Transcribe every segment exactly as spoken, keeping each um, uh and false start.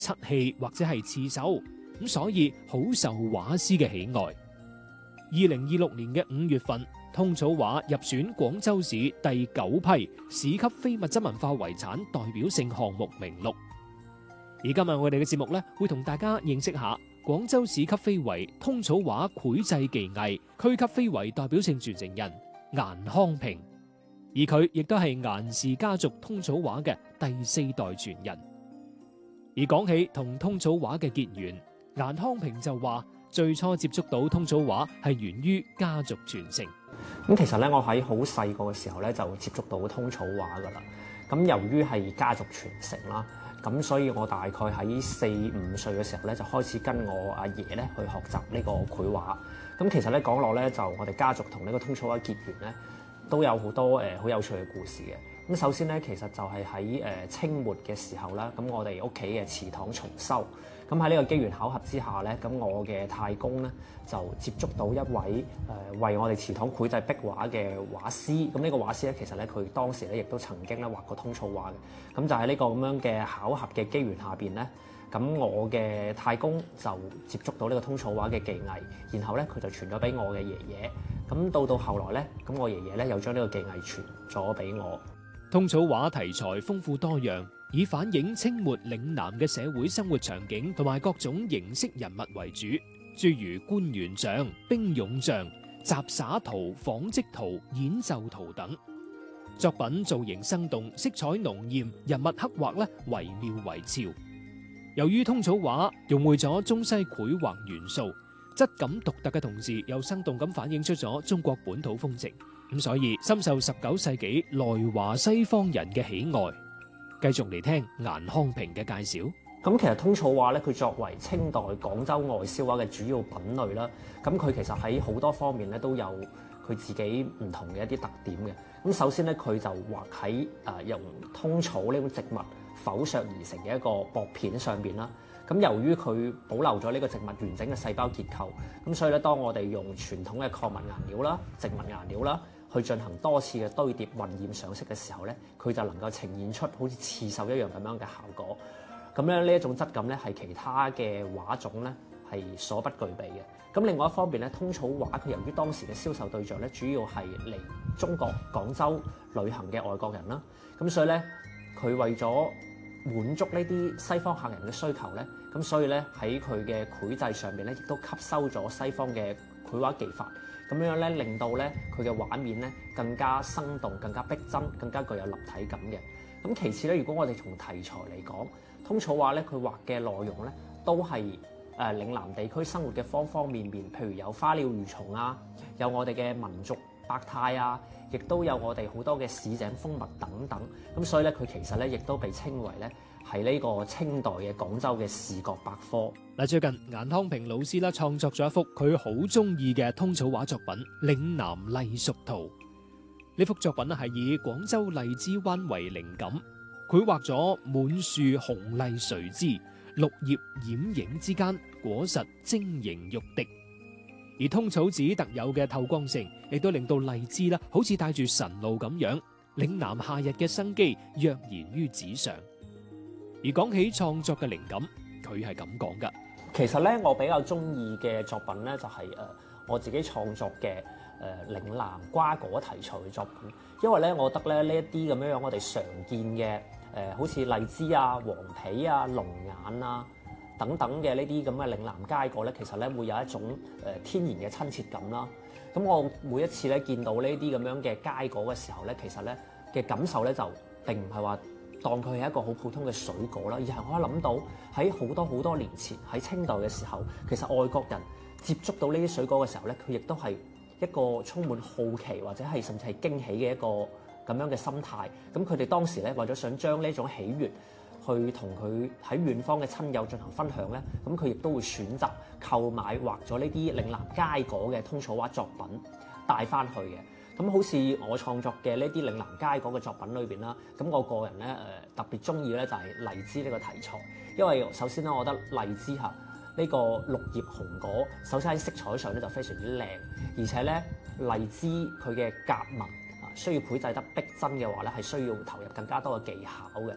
漆器或者係刺繡，咁所以好受畫師嘅喜愛。二零二六年嘅五月份，通草畫入選廣州市第九批市級非物質文化遺產代表性項目名錄。而今日我哋嘅節目咧，會同大家認識下廣州市級非遺通草畫繪製技藝區級非遺代表性傳承人顏康平，而佢亦都係顏氏家族通草畫嘅第四代傳人。而講起同通草畫嘅結緣，顏康平就話最初接觸到通草畫係源於家族傳承。 咁其實咧，我喺好細個嘅時候咧就接觸到通草畫噶啦。咁由於係家族傳承啦，咁所以我大概喺四五歲嘅時候咧就開始跟我阿爺咧去學習呢個繪畫。咁其實咧講落咧，就我哋家族同呢個通草畫結緣咧，都有好多誒好有趣嘅故事嘅。咁首先咧，其實就係喺誒清末嘅時候啦，咁我哋屋企嘅祠堂重修，咁喺呢個機緣巧合之下咧，咁我嘅太公咧就接觸到一位誒為我哋祠堂繪製壁畫嘅畫師，咁呢個畫師咧其實咧佢當時咧亦都曾經咧畫過通草畫嘅，咁就喺呢個咁樣嘅巧合嘅機緣下邊咧，咁我嘅太公就接觸到呢個通草畫嘅技藝，然後咧佢就傳咗俾我嘅爺爺，咁到到後來咧，咁我爺爺咧又將呢個技藝傳咗俾我。 通草畫題材豐富多樣，以反映清末嶺南嘅社會生活場景同埋各種形式人物為主，諸如官員像、兵勇像、雜耍圖、紡織圖、演奏圖等。作品造型生動，色彩濃豔，人物刻畫咧惟妙惟肖。由於通草畫融匯咗中西繪畫元素，質感獨特嘅同時，又生動咁反映出咗中國本土風情。咁所以深受十九世紀來華西方人嘅喜愛。繼續嚟聽顏康平嘅介紹。 咁其實通草畫咧，佢作為清代廣州外銷畫嘅主要品類啦，咁佢其實喺好多方面咧都有佢自己唔同嘅一啲特點嘅。咁首先咧，佢就畫喺誒用通草呢種植物剖削而成嘅一個薄片上邊啦。咁由於佢保留咗呢個植物完整嘅細胞結構，咁所以咧，當我哋用傳統嘅礦物顏料啦、植物顏料啦，去進行多次嘅堆疊、混染上色嘅時候咧，佢就能夠呈現出好似刺繡一樣咁樣嘅效果。咁咧呢一種質感咧係其他嘅畫種咧係所不具備嘅。咁另外一方面咧，通草畫佢由於當時嘅銷售對象咧主要係嚟中國廣州旅行嘅外國人啦，咁所以咧佢為咗滿足呢啲西方客人嘅需求咧，咁所以咧喺佢嘅繪製上邊咧亦都吸收咗西方嘅繪畫技法。咁樣咧，令到咧佢嘅畫面咧更加生動、更加逼真、更加具有立體感嘅。咁其次咧，如果我哋從題材嚟講，通草畫咧佢畫嘅內容咧都係誒嶺南地區生活嘅方方面面，譬如有花鳥魚蟲啊，有我哋嘅民族百態啊，亦都有我哋好多嘅市井風物等等。咁所以咧，佢其實咧亦都被稱為咧係呢個清代嘅廣州嘅視覺百科。 嗱，最近顏康平老師啦創作咗一幅佢好中意嘅通草畫作品《嶺南荔蜀圖》。呢幅作品咧係以廣州荔枝灣為靈感，繪畫咗滿樹紅荔垂枝，綠葉掩影之間，果實晶瑩欲滴。而通草紙特有嘅透光性，亦都令到荔枝啦好似帶住神露咁樣，嶺南夏日嘅生機躍然於紙上。而講起創作嘅靈感，佢係咁講噶。 其實咧，我比較中意嘅作品咧，就係誒我自己創作嘅誒嶺南瓜果題材嘅作品。因為咧，我覺得咧呢一啲咁樣樣我哋常見嘅誒，好似荔枝啊、黃皮啊、龍眼啊等等嘅呢啲咁嘅嶺南佳果咧，其實咧會有一種誒天然嘅親切感啦。咁我每一次咧見到呢啲咁樣嘅佳果嘅時候咧，其實咧嘅感受咧就並唔係話當佢係一個好普通嘅水果啦，而係我諗到喺好多好多年前喺清代嘅時候，其實外國人接觸到呢啲水果嘅時候咧，佢亦都係一個充滿好奇或者係甚至係驚喜嘅一個咁樣嘅心態。咁佢哋當時咧為咗想將呢種喜悅去同佢喺遠方嘅親友進行分享咧，咁佢亦都會選擇購買畫咗呢啲嶺南佳果嘅通草畫作品帶翻去嘅。咁好似我創作嘅呢啲嶺南佳果嘅作品裏邊啦，咁我個人咧誒特別中意咧就係荔枝呢個題材，因為首先咧我覺得荔枝嚇呢個綠葉紅果，首先喺色彩上咧就非常之靚，而且咧荔枝佢嘅夾紋啊需要繪製得逼真嘅話咧，係需要投入更加多嘅技巧嘅。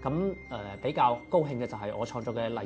咁誒、呃、比較高興嘅就係我創作嘅例